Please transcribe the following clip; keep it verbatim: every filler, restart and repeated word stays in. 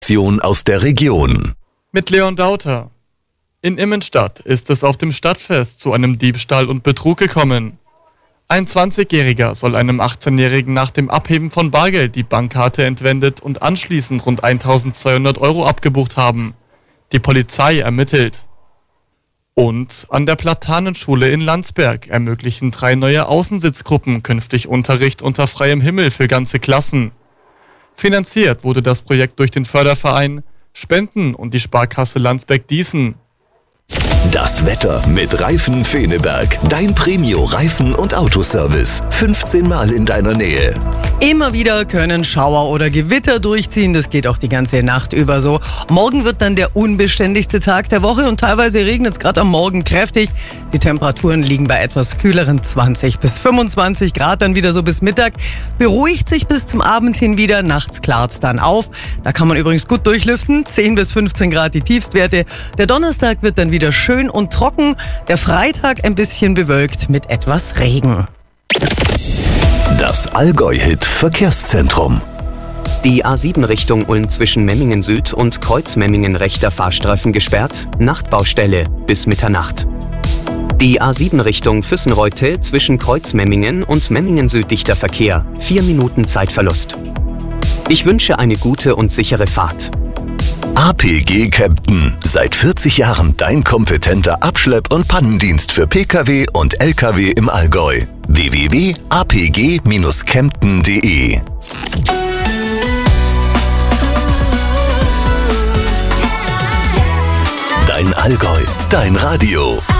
Aus der Region. Mit Leon Dauter. In Immenstadt ist es auf dem Stadtfest zu einem Diebstahl und Betrug gekommen. Ein zwanzigjähriger soll einem achtzehnjährigen nach dem Abheben von Bargeld die Bankkarte entwendet und anschließend rund eintausendzweihundert Euro abgebucht haben. Die Polizei ermittelt. Und an der Platanenschule in Landsberg ermöglichen drei neue Außensitzgruppen künftig Unterricht unter freiem Himmel für ganze Klassen. Finanziert wurde das Projekt durch den Förderverein Spenden und die Sparkasse Landsberg-Dießen. Das Wetter mit Reifen Feneberg. Dein Premio-Reifen- und Autoservice. fünfzehn Mal in deiner Nähe. Immer wieder können Schauer oder Gewitter durchziehen. Das geht auch die ganze Nacht über so. Morgen wird dann der unbeständigste Tag der Woche und teilweise regnet es gerade am Morgen kräftig. Die Temperaturen liegen bei etwas kühleren zwanzig bis fünfundzwanzig Grad dann wieder so bis Mittag. Beruhigt sich bis zum Abend hin wieder. Nachts klart es dann auf. Da kann man übrigens gut durchlüften. zehn bis fünfzehn Grad die Tiefstwerte. Der Donnerstag wird dann wieder schön und trocken. Der Freitag ein bisschen bewölkt mit etwas Regen. Das Allgäu-Hit Verkehrszentrum. Die A sieben Richtung Ulm zwischen Memmingen Süd und Kreuzmemmingen rechter Fahrstreifen gesperrt, Nachtbaustelle bis Mitternacht. Die A sieben Richtung Füssenreute zwischen Kreuzmemmingen und Memmingen Süd dichter Verkehr, vier Minuten Zeitverlust. Ich wünsche eine gute und sichere Fahrt. A P G Kempten. Seit vierzig Jahren dein kompetenter Abschlepp- und Pannendienst für Pkw und Lkw im Allgäu. w w w punkt a p g Bindestrich kempten punkt d e Dein Allgäu, dein Radio.